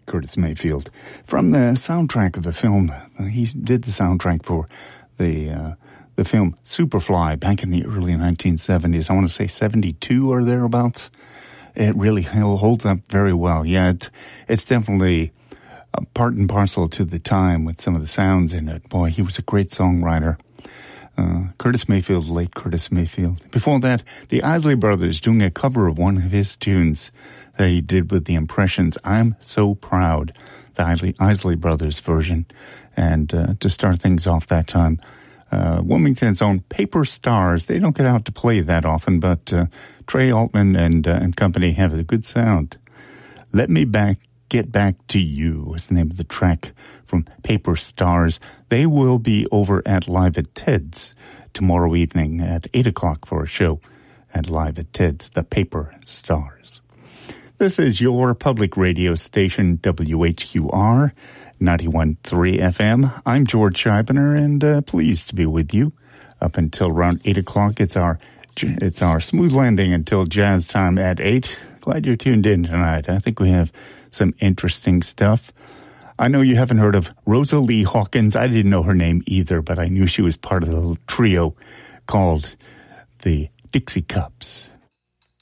Curtis Mayfield, from the soundtrack of the film. He did the soundtrack for the film Superfly back in the early 1970s. I want to say 72 or thereabouts. It really holds up very well. Yeah, it's definitely part and parcel to the time with some of the sounds in it. Boy, he was a great songwriter. Curtis Mayfield, late Curtis Mayfield. Before that, the Isley Brothers doing a cover of one of his tunes that he did with the Impressions, I'm So Proud, the Isley Brothers version. And to start things off that time, Wilmington's own Paper Stars. They don't get out to play that often, but Trey Altman and company have a good sound. Let Me Get Back to You is the name of the track from Paper Stars. They will be over at Live at Ted's tomorrow evening at 8 o'clock for a show at Live at Ted's, the Paper Stars. This is your public radio station, WHQR, 91.3 FM. I'm George Scheibner, and pleased to be with you up until around 8 o'clock. It's our smooth landing until jazz time at 8. Glad you're tuned in tonight. I think we have some interesting stuff. I know you haven't heard of Rosa Lee Hawkins. I didn't know her name either, but I knew she was part of the little trio called the Dixie Cups.